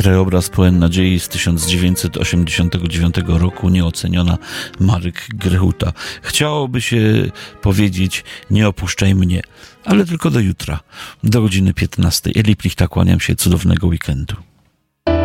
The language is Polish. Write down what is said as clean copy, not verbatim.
Krajobraz pełen nadziei z 1989 roku, nieoceniona, Marek Grechuta. Chciałoby się powiedzieć, nie opuszczaj mnie, ale tylko do jutra, do godziny 15. Eli Plichta, kłaniam się, cudownego weekendu.